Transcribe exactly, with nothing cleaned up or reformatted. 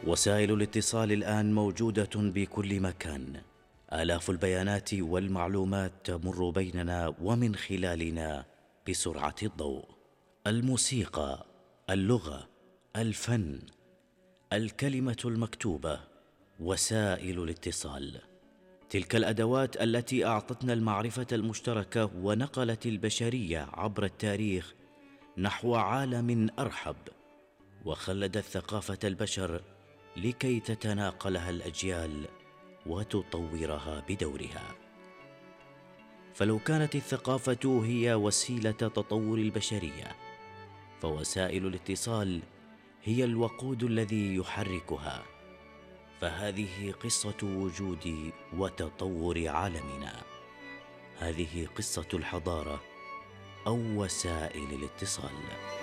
وسائل الاتصال الآن موجودة بكل مكان. آلاف البيانات والمعلومات تمر بيننا ومن خلالنا بسرعة الضوء. الموسيقى، اللغة، الفن، الكلمة المكتوبة، وسائل الاتصال، تلك الأدوات التي أعطتنا المعرفة المشتركة ونقلت البشرية عبر التاريخ نحو عالم أرحب، وخلدت ثقافة البشر لكي تتناقلها الأجيال وتطورها بدورها. فلو كانت الثقافة هي وسيلة تطور البشرية، فوسائل الاتصال هي الوقود الذي يحركها. فهذه قصة وجود وتطور عالمنا، هذه قصة الحضارة أو وسائل الاتصال.